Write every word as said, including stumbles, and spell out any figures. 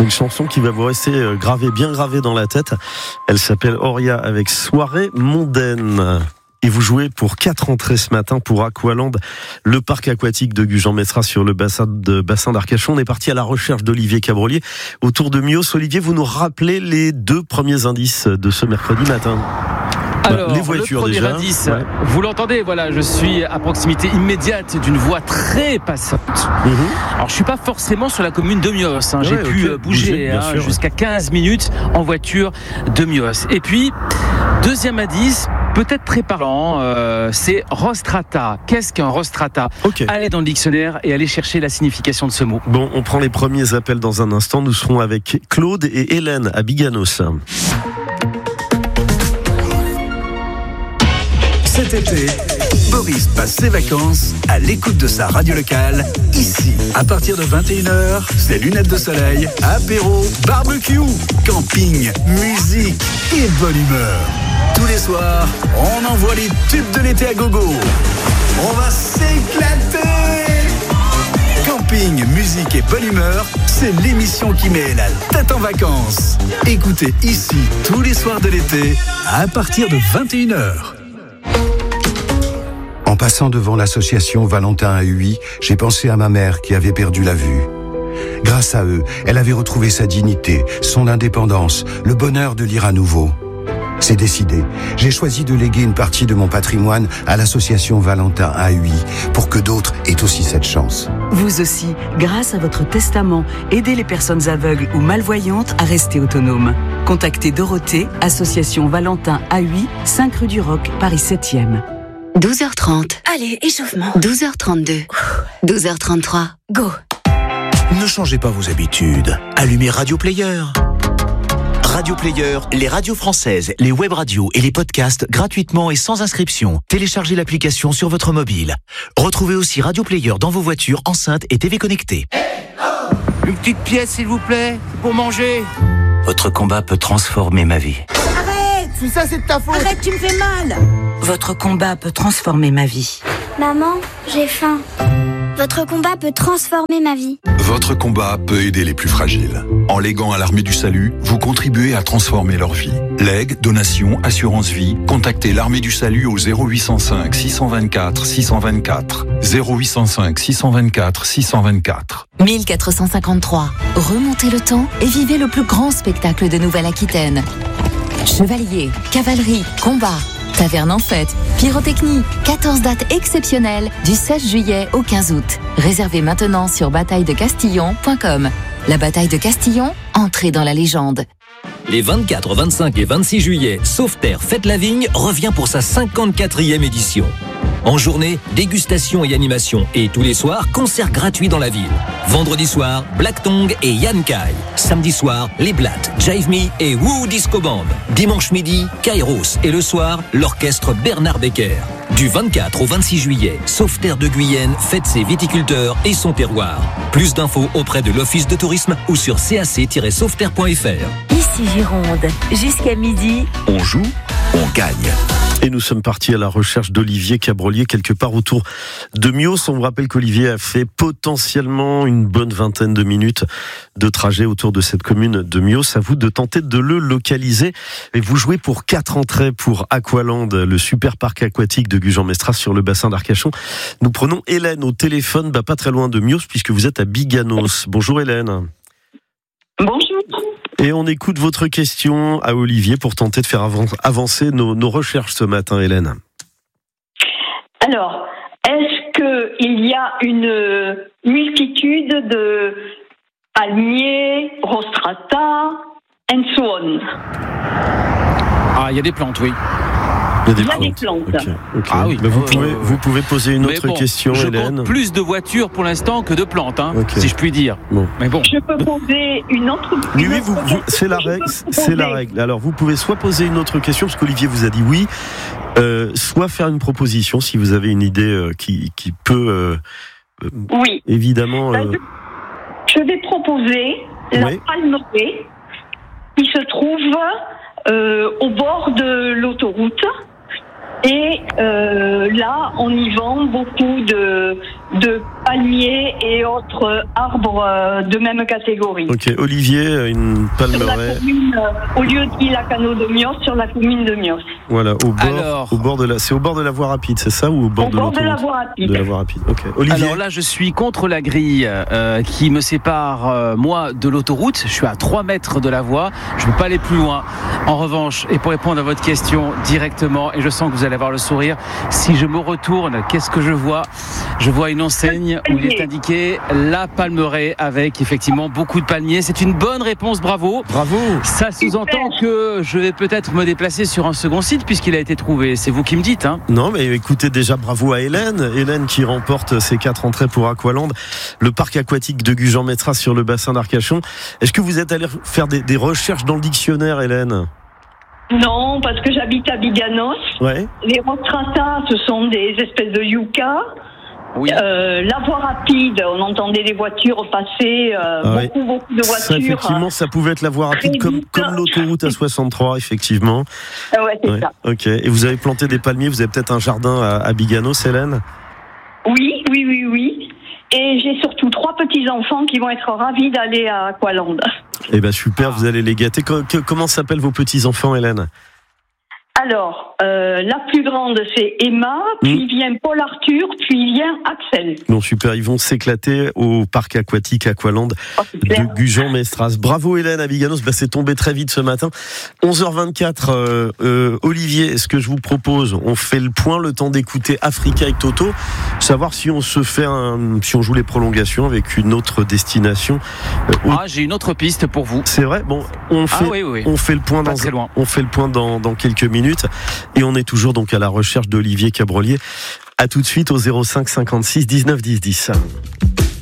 Une chanson qui va vous rester gravée, bien gravée dans la tête. Elle s'appelle Oria avec Soirée mondaine. Et vous jouez pour quatre entrées ce matin pour Aqualand, le parc aquatique de Gujan-Mestras sur le bassin de bassin d'Arcachon. On est parti à la recherche d'Olivier Cabrolier autour de Mios. Olivier, vous nous rappelez les deux premiers indices de ce mercredi matin. Alors, bah, les voitures, le premier déjà. indice, ouais. Vous l'entendez, voilà, je suis à proximité immédiate d'une voie très passante. Mm-hmm. Alors, je suis pas forcément sur la commune de Mios, hein. J'ai ouais, pu okay. bouger, bouger hein, sûr, jusqu'à quinze minutes en voiture de Mios. Et puis, deuxième indice, peut-être très parlant, euh, c'est Rostrata. Qu'est-ce qu'un Rostrata ? okay. Allez dans le dictionnaire et allez chercher la signification de ce mot. Bon, on prend les premiers appels dans un instant. Nous serons avec Claude et Hélène à Biganos. Cet été, Boris passe ses vacances à l'écoute de sa radio locale, ici. À partir de vingt et une heures, c'est lunettes de soleil, apéro, barbecue, camping, musique et bonne humeur. Tous les soirs, on envoie les tubes de l'été à gogo. On va s'éclater. Camping, musique et bonne humeur, c'est l'émission qui met la tête en vacances. Écoutez ici tous les soirs de l'été, à partir de vingt et une heures. En passant devant l'association Valentin à Huy, j'ai pensé à ma mère qui avait perdu la vue. Grâce à eux, elle avait retrouvé sa dignité, son indépendance, le bonheur de lire à nouveau. C'est décidé. J'ai choisi de léguer une partie de mon patrimoine à l'association Valentin à Huy pour que d'autres aient aussi cette chance. Vous aussi, grâce à votre testament, aidez les personnes aveugles ou malvoyantes à rester autonomes. Contactez Dorothée, association Valentin à Huy, cinq rue du Roc, Paris septième. douze heures trente. Allez, échauffement. douze heures trente-deux. douze heures trente-trois. Go. Ne changez pas vos habitudes. Allumez Radio Player. Radio Player, les radios françaises, les web radios et les podcasts gratuitement et sans inscription. Téléchargez l'application sur votre mobile. Retrouvez aussi Radio Player dans vos voitures, enceintes et T V connectées. Une petite pièce, s'il vous plaît, pour manger. Votre combat peut transformer ma vie. Arrête! Tout ça, c'est de ta faute. Arrête, tu me fais mal. Votre combat peut transformer ma vie. Maman, j'ai faim. Votre combat peut transformer ma vie. Votre combat peut aider les plus fragiles. En léguant à l'Armée du Salut, vous contribuez à transformer leur vie. Legs, donations, assurance vie, contactez l'Armée du Salut au zéro huit cent cinq six cent vingt-quatre six cent vingt-quatre. zéro huit cent cinq six cent vingt-quatre six cent vingt-quatre. mille quatre cent cinquante-trois. Remontez le temps et vivez le plus grand spectacle de Nouvelle-Aquitaine. Chevalier, cavalerie, combat, taverne en fête, pyrotechnie, quatorze dates exceptionnelles du seize juillet au quinze août. Réservez maintenant sur bataille de castillon point com. La bataille de Castillon, entrez dans la légende. Les vingt-quatre, vingt-cinq et vingt-six juillet, Sauveterre Fête la Vigne revient pour sa cinquante-quatrième édition. En journée, dégustation et animation. Et tous les soirs, concert gratuit dans la ville. Vendredi soir, Black Tongue et Yann Kai. Samedi soir, Les Blattes, Jive Me et Woo Disco Band. Dimanche midi, Kairos. Et le soir, l'orchestre Bernard Becker. Du vingt-quatre au vingt-six juillet, Sauveterre de Guyenne fête ses viticulteurs et son terroir. Plus d'infos auprès de l'Office de tourisme ou sur c a c tiret sauveterre point f r. Ici Gironde, jusqu'à midi. On joue, on gagne. Et nous sommes partis à la recherche d'Olivier Cabrolier quelque part autour de Mios. On vous rappelle qu'Olivier a fait potentiellement une bonne vingtaine de minutes de trajet autour de cette commune de Mios. À vous de tenter de le localiser. Et vous jouez pour quatre entrées pour Aqualand, le super parc aquatique de Gujan-Mestras sur le bassin d'Arcachon. Nous prenons Hélène au téléphone, bah pas très loin de Mios puisque vous êtes à Biganos. Bonjour Hélène. Bonjour. Et on écoute votre question à Olivier pour tenter de faire avancer nos, nos recherches ce matin, Hélène. Alors, est-ce qu'il y a une multitude de palmiers, rostrata, and so on? Ah, il y a des plantes, oui. Il y a des il y a plantes. des plantes. Okay, okay. Ah oui. Mais vous, euh, pouvez, euh, vous pouvez poser une autre bon, question, je Hélène. compte plus de voitures pour l'instant que de plantes, hein, okay. si je puis dire. Bon. Mais bon. Je peux poser une autre question. Oui, oui, vous, vous, c'est la règle. C'est la règle. Alors, vous pouvez soit poser une autre question, parce qu'Olivier vous a dit oui, euh, soit faire une proposition si vous avez une idée euh, qui, qui peut. Euh, oui. Évidemment. Euh... Je vais proposer la oui. palmeraie qui se trouve euh, au bord de l'autoroute. Et euh, là, on y vend beaucoup de, de palmiers et autres arbres de même catégorie. Ok, Olivier, une palmeraie. Commune, au lieu d'île à Canaux de Mios, sur la commune de Mios. Voilà, au bord, Alors, au bord de la, c'est au bord de la voie rapide, c'est ça, ou au bord au de bord de la l'autoroute ? voie rapide. De la voie rapide. Ok, Olivier. Alors là, je suis contre la grille euh, qui me sépare, euh, moi, de l'autoroute. Je suis à trois mètres de la voie. Je ne peux pas aller plus loin. En revanche, et pour répondre à votre question directement, et je sens que vous allez avoir le sourire, si je me retourne, qu'est-ce que je vois ? Je vois une enseigne où il est indiqué la palmeraie avec effectivement beaucoup de palmiers. C'est une bonne réponse, bravo. Bravo. Ça sous-entend que je vais peut-être me déplacer sur un second site puisqu'il a été trouvé. C'est vous qui me dites, hein ? Non, mais écoutez, déjà bravo à Hélène. Hélène qui remporte ses quatre entrées pour Aqualand, le parc aquatique de Gujan-Mestras sur le bassin d'Arcachon. Est-ce que vous êtes allé faire des, des recherches dans le dictionnaire, Hélène ? Non, parce que j'habite à Biganos. Ouais. Les rostrata, ce sont des espèces de yucca. Oui. Euh, la voie rapide, on entendait les voitures passer, euh, Ah ouais. beaucoup, beaucoup de voitures. Ça, effectivement, ça pouvait être la voie rapide comme, comme l'autoroute A soixante-trois, effectivement. Ah ouais, c'est Ouais. ça. Ok. Et vous avez planté des palmiers, vous avez peut-être un jardin à, à Biganos, Hélène ? Oui, oui, oui, oui. Et j'ai surtout trois petits-enfants qui vont être ravis d'aller à Aqualand. Eh ben super, vous allez les gâter. Co- que- comment s'appellent vos petits-enfants, Hélène ? Alors, euh, la plus grande, c'est Emma, puis Mmh. vient Paul Arthur, puis vient Axel. Bon, super, ils vont s'éclater au parc aquatique Aqualand Oh, de Gujan-Mestras. Bravo Hélène à Biganos, bah, c'est tombé très vite ce matin. onze heures vingt-quatre, euh, euh, Olivier, ce que je vous propose, on fait le point, le temps d'écouter Africa avec Toto, savoir si on se fait un, si on joue les prolongations avec une autre destination. Euh, Ah, j'ai une autre piste pour vous. C'est vrai. Bon, on fait, Ah oui, oui, oui. on fait le point Pas dans, très loin. on fait le point dans, dans quelques minutes, et on est toujours donc à la recherche d'Olivier Cabrolier. À tout de suite au zéro cinq cinquante-six dix-neuf dix dix.